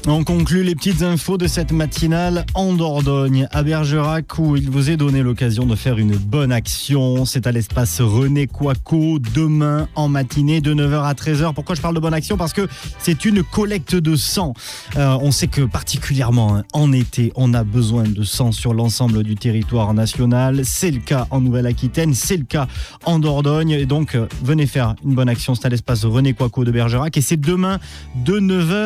On conclut les petites infos de cette matinale en Dordogne, à Bergerac, où il vous est donné l'occasion de faire une bonne action. C'est à l'espace René Coicot, demain en matinée de 9h à 13h. Pourquoi je parle de bonne action ? Parce que c'est une collecte de sang. On sait que particulièrement en été, on a besoin de sang sur l'ensemble du territoire national. C'est le cas en Nouvelle-Aquitaine, c'est le cas en Dordogne. Et donc, venez faire une bonne action. C'est à l'espace René Coicot de Bergerac et c'est demain de 9h